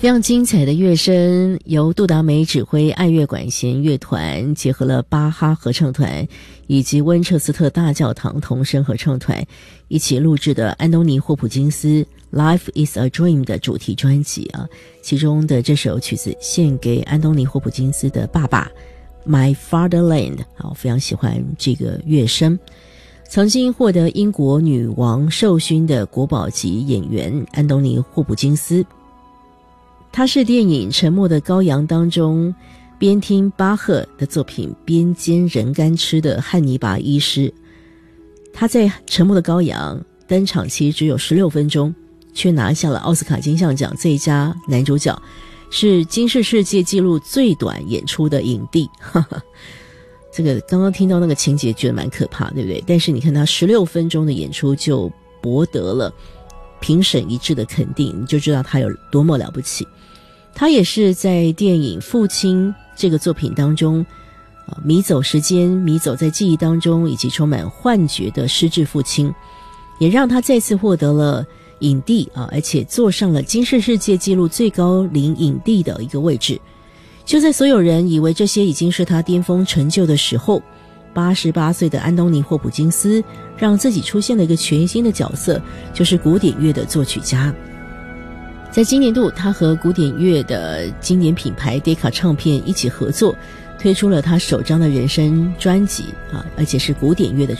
非常精彩的乐声，由杜达美指挥爱乐管弦乐团，结合了巴哈合唱团以及温彻斯特大教堂童声合唱团一起录制的安东尼霍普金斯 Life is a Dream 的主题专辑啊，其中的这首曲子献给安东尼霍普金斯的爸爸 My Fatherland， 我非常喜欢这个乐声。曾经获得英国女王授勋的国宝级演员安东尼霍普金斯，他是电影《沉默的羔羊》当中边听巴赫的作品边煎人干吃的汉尼拔医师。他在《沉默的羔羊》登场期只有16分钟，却拿下了奥斯卡金像奖最佳男主角，是金氏世界纪录最短演出的影帝。这个刚刚听到那个情节觉得蛮可怕，对不对？但是你看他16分钟的演出就博得了评审一致的肯定，你就知道他有多么了不起。他也是在电影《父亲》这个作品当中迷走时间，迷走在记忆当中，以及充满幻觉的失智父亲，也让他再次获得了影帝而且坐上了金氏世界纪录最高龄影帝的一个位置。就在所有人以为这些已经是他巅峰成就的时候，88岁的安东尼霍普金斯让自己出现了一个全新的角色，就是古典乐的作曲家。在今年度，他和古典乐的经典品牌 Decca 唱片一起合作，推出了他首张的人声专辑而且是古典乐的